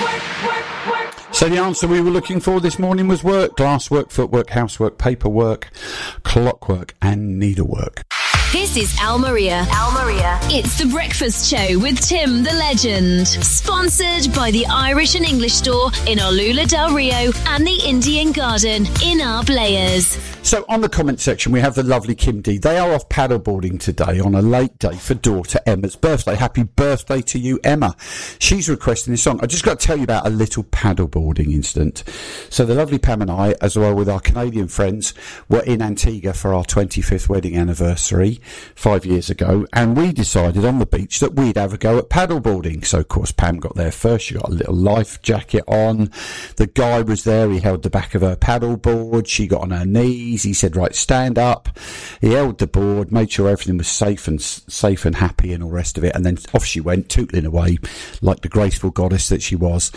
So the answer we were looking for this morning was work, glasswork, footwork, housework, paperwork, clockwork and needlework. This is Al Maria. Al Maria. It's The Breakfast Show with Tim the Legend. Sponsored by the Irish and English Store in Olula del Rio and the Indian Garden in Arblayers. So on the comment section, we have the lovely Kim D. They are off paddleboarding today on a late day for daughter Emma's birthday. Happy birthday to you, Emma. She's requesting this song. I just got to tell you about a little paddleboarding incident. So the lovely Pam and I, as well with our Canadian friends, were in Antigua for our 25th wedding anniversary 5 years ago, and we decided on the beach that we'd have a go at paddleboarding. So of course Pam got there first. She got a little life jacket on. The guy was there. He held the back of her paddleboard. She got on her knees. He said, right, stand up. He held the board, made sure everything was safe and happy and all the rest of it, and then off she went, tootling away like the graceful goddess that she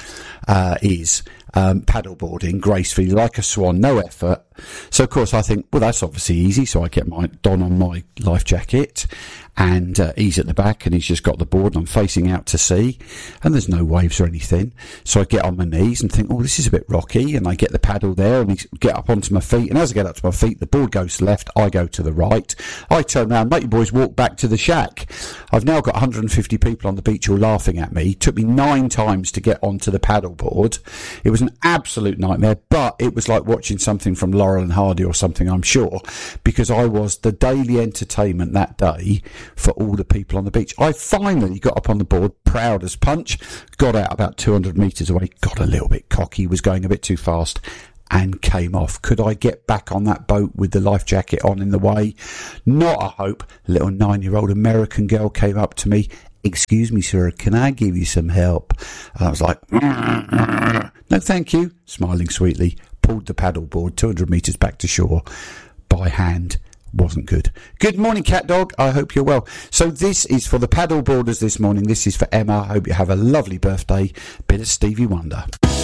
is. Paddleboarding gracefully like a swan, no effort. So of course I think, well, that's obviously easy. So I get my don on my life jacket, and he's at the back and he's just got the board and I'm facing out to sea and there's no waves or anything. So I get on my knees and think, oh, this is a bit rocky, and I get the paddle there and get up onto my feet, and as I get up to my feet, the board goes to the left, I go to the right. I turn around, make you boys walk back to the shack. I've now got 150 people on the beach all laughing at me. It took me 9 times to get onto the paddle board. It was an absolute nightmare, but it was like watching something from Laurel and Hardy or something, I'm sure, because I was the daily entertainment that day for all the people on the beach. I finally got up on the board, proud as punch, got out about 200 metres away, got a little bit cocky, was going a bit too fast, and came off. Could I get back on that boat with the life jacket on in the way? Not a hope. A little 9-year-old American girl came up to me. Excuse me, sir, can I give you some help? And I was like, no, thank you. Smiling sweetly, pulled the paddleboard 200 metres back to shore by hand. Wasn't good. Good morning, cat dog. I hope you're well. So this is for the paddleboarders this morning. This is for Emma. I hope you have a lovely birthday. Bit of Stevie Wonder.